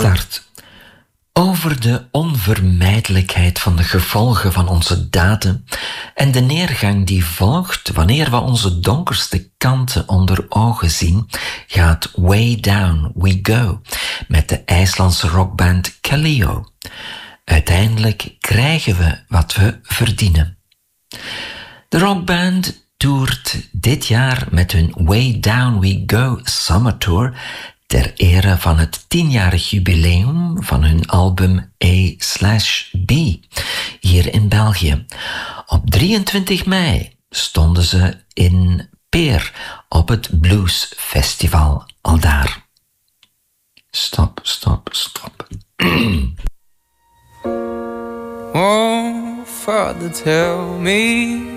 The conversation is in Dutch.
start. Over de onvermijdelijkheid van de gevolgen van onze daden en de neergang die volgt wanneer we onze donkerste kanten onder ogen zien, gaat Way Down We Go met de IJslandse rockband Kaleo. Uiteindelijk krijgen we wat we verdienen. De rockband toert dit jaar met hun Way Down We Go Summer Tour ter ere van het 10-jarig jubileum van hun album A/B hier in België. Op 23 mei stonden ze in Peer op het Blues Festival aldaar. Stop. Oh, Father, tell me